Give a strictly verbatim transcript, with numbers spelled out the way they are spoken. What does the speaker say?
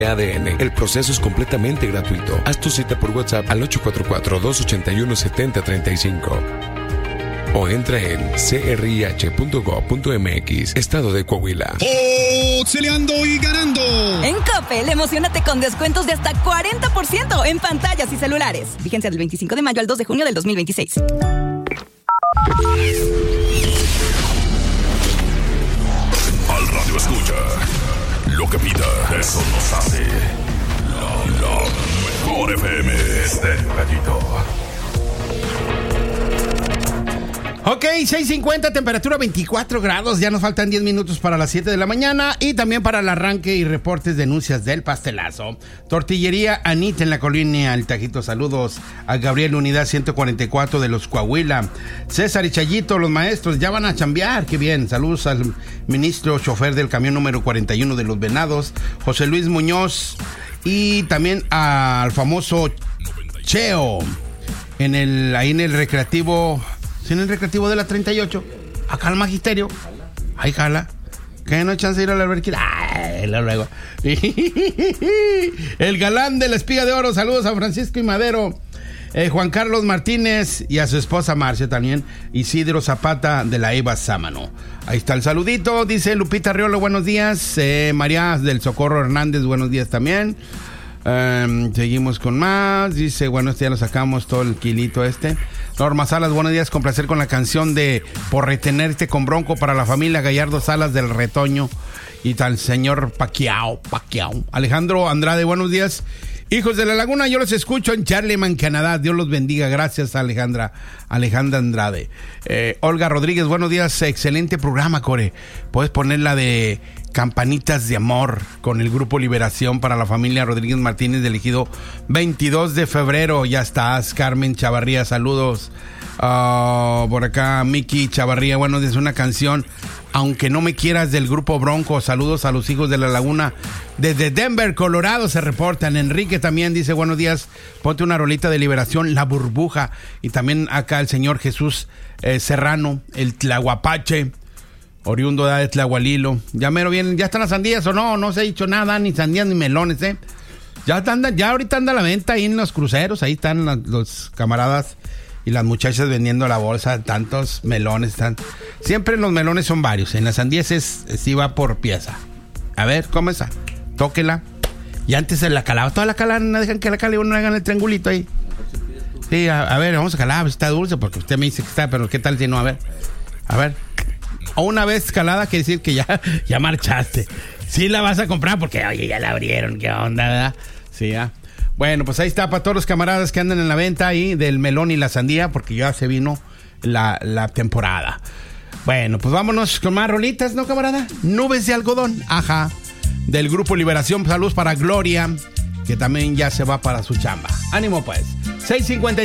A D N. El proceso es completamente gratuito. Haz tu cita por WhatsApp al ocho cuatro cuatro, dos ocho uno, siete cero tres cinco o entra en c r i h punto gov punto m x, Estado de Coahuila. ¡Pixeleando y ganando! En Coppel, emocionate con descuentos de hasta cuarenta por ciento en pantallas y celulares. Vigencia del veinticinco de mayo al dos de junio del dos mil veintiséis. Al radio escucha. Lo que pida, eso nos hace. La, la mejor F M. Estéreo Gallito. Ok, seis cincuenta, temperatura veinticuatro grados. Ya nos faltan diez minutos para las siete de la mañana. Y también para el arranque y reportes, denuncias del pastelazo. Tortillería Anita en la colonia El Tajito. Saludos a Gabriel, unidad ciento cuarenta y cuatro de los Coahuila. César y Chayito, los maestros, ya van a chambear. Qué bien. Saludos al ministro chofer del camión número cuarenta y uno de los Venados, José Luis Muñoz. Y también al famoso Cheo. En el, ahí en el recreativo... en el recreativo de la treinta y ocho, acá al Magisterio. Ahí jala. Que no hay chance de ir a la alberquita. Ay, luego. El galán de la espiga de oro. Saludos a Francisco y Madero. Eh, Juan Carlos Martínez y a su esposa Marcia también. Isidro Zapata de la Eva Sámano. Ahí está el saludito. Dice Lupita Riolo, buenos días. Eh, María del Socorro Hernández, buenos días también. Um, seguimos con más. Dice, bueno, este ya lo sacamos, todo el kilito este. Norma Salas, buenos días, con placer con la canción de Por Retenerte con Bronco para la familia Gallardo Salas del Retoño y tal señor Paquiao, Paquiao. Alejandro Andrade, buenos días. Hijos de la Laguna, yo los escucho en Charlemagne, Canadá. Dios los bendiga. Gracias, Alejandra. Alejandra Andrade. Eh, Olga Rodríguez, buenos días. Excelente programa, Core. Puedes poner la de Campanitas de Amor con el Grupo Liberación para la familia Rodríguez Martínez del Ejido veintidós de febrero. Ya estás, Carmen Chavarría. Saludos. Uh, por acá, Miki Chavarría. Bueno, es una canción, Aunque no me quieras, del Grupo Bronco. Saludos a los hijos de la Laguna. Desde Denver, Colorado, se reportan. Enrique también dice, buenos días, ponte una rolita de Liberación, La Burbuja. Y también acá el señor Jesús eh, Serrano, el Tlahuapache, oriundo de Tlahualilo. Ya mero bien, ¿ya están las sandías o no? No se ha dicho nada, ni sandías ni melones, ¿eh? Ya, anda, ya ahorita anda a la venta ahí en los cruceros. Ahí están los, los camaradas y las muchachas vendiendo la bolsa, tantos melones. Tan... Siempre los melones son varios. En las sandías es, sí va por pieza. A ver, ¿cómo está? Tóquela. Y antes se la calaba. Toda la calada, no dejan que la cale, uno hagan el triangulito ahí. Sí, a, a ver, vamos a calar. Está dulce porque usted me dice que está, pero ¿qué tal si no? A ver. A ver. O una vez calada quiere decir que ya, ya marchaste. Sí la vas a comprar porque, oye, ya la abrieron. ¿Qué onda, verdad? Sí, ya. Bueno, pues ahí está para todos los camaradas que andan en la venta ahí del melón y la sandía, porque ya se vino la, la temporada. Bueno, pues vámonos con más rolitas, ¿no, camarada? Nubes de algodón, ajá, del Grupo Liberación. Saludos para Gloria, que también ya se va para su chamba. Ánimo, pues. seis cincuenta